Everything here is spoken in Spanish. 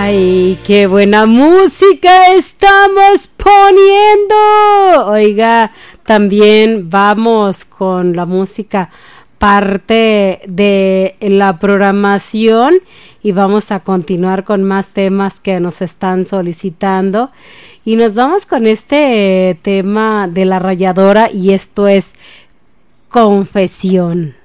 Ay, qué buena música estamos poniendo. Oiga, también vamos con la música, parte de la programación, y vamos a continuar con más temas que nos están solicitando. Y nos vamos con este tema de La Arrolladora, y esto es Confesión.